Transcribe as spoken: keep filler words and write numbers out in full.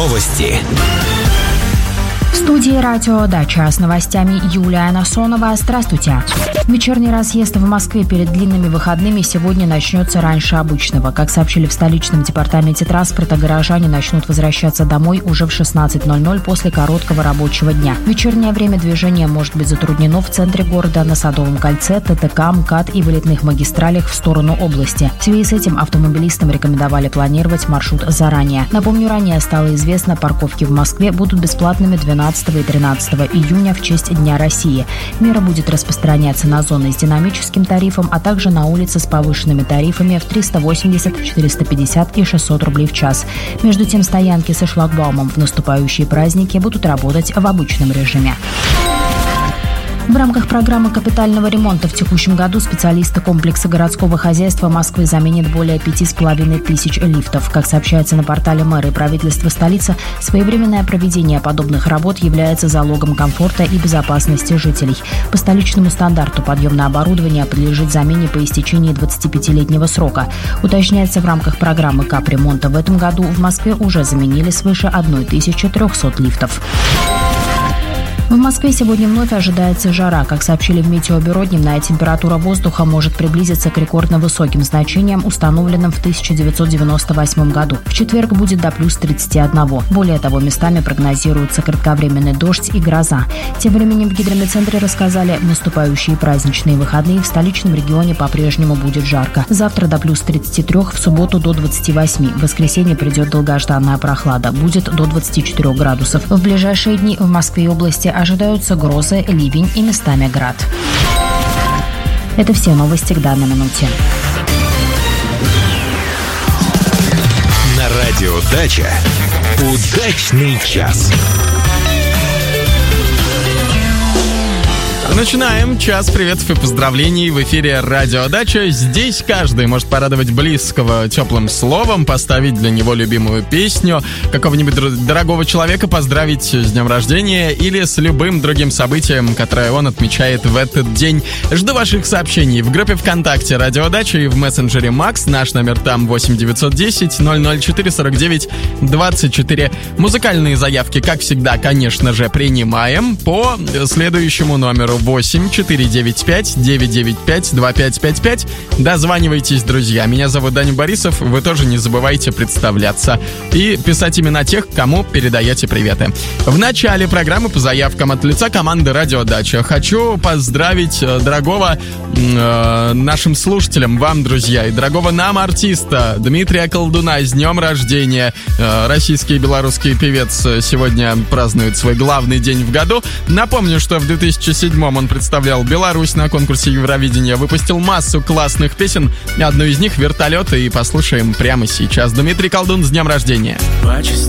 Новости. В студии «Радио Дача» с новостями Юлия Насонова. Здравствуйте. Вечерний разъезд в Москве перед длинными выходными сегодня начнется раньше обычного. Как сообщили в столичном департаменте транспорта, горожане начнут возвращаться домой уже в шестнадцать ноль ноль после короткого рабочего дня. В вечернее время движение может быть затруднено в центре города, на Садовом кольце, ТТК, МКАД и вылетных магистралях в сторону области. В связи с этим автомобилистам рекомендовали планировать маршрут заранее. Напомню, ранее стало известно, парковки в Москве будут бесплатными двенадцатого и тринадцатого июня в честь Дня России. Мера будет распространяться на зоны с динамическим тарифом, а также на улицы с повышенными тарифами в триста восемьдесят, четыреста пятьдесят и шестьсот рублей в час. Между тем, стоянки со шлагбаумом в наступающие праздники будут работать в обычном режиме. В рамках программы капитального ремонта в текущем году специалисты комплекса городского хозяйства Москвы заменят более пяти с половиной тысяч лифтов. Как сообщается на портале мэра и правительства столицы, своевременное проведение подобных работ является залогом комфорта и безопасности жителей. По столичному стандарту подъемное оборудование подлежит замене по истечении двадцатипятилетнего срока. Уточняется, в рамках программы капремонта в этом году в Москве уже заменили свыше тысячи трехсот лифтов. В Москве сегодня вновь ожидается жара. Как сообщили в Метеобюро, дневная температура воздуха может приблизиться к рекордно высоким значениям, установленным в тысяча девятьсот девяносто восьмом году. В четверг будет до плюс тридцати одного. Более того, местами прогнозируется кратковременный дождь и гроза. Тем временем в гидрометцентре рассказали, в наступающие праздничные выходные в столичном регионе по-прежнему будет жарко. Завтра до плюс тридцати трёх, в субботу до двадцати восьми. В воскресенье придет долгожданная прохлада. Будет до двадцати четырёх градусов. В ближайшие дни в Москве и области ожидаются грозы, ливень и местами град. Это все новости к данной минуте. На радио Дача удачный час. Начинаем час приветов и поздравлений в эфире «Радио Дача». Здесь каждый может порадовать близкого теплым словом, поставить для него любимую песню, какого-нибудь дорогого человека поздравить с днем рождения или с любым другим событием, которое он отмечает в этот день. Жду ваших сообщений в группе ВКонтакте «Радио Дача» и в мессенджере Макс. Наш номер там восемь девятьсот десять ноль ноль четыре сорок девять двадцать четыре. Музыкальные заявки, как всегда, конечно же, принимаем по следующему номеру восемь четыре девять пять девять девять пять два пять пять пять. Дозванивайтесь, друзья. Меня зовут Даня Борисов. Вы тоже не забывайте представляться и писать имена тех, кому передаете приветы. В начале программы по заявкам от лица команды «Радио Дача» хочу поздравить дорогого э, нашим слушателям, вам, друзья, и дорогого нам артиста Дмитрия Колдуна с днем рождения. Э, российский и белорусский певец сегодня празднует свой главный день в году. Напомню, что в две тысячи седьмом он представлял Беларусь на конкурсе Евровидения, выпустил массу классных песен, одну из них «Вертолеты», и послушаем прямо сейчас. Дмитрий Колдун с днем рождения. По частям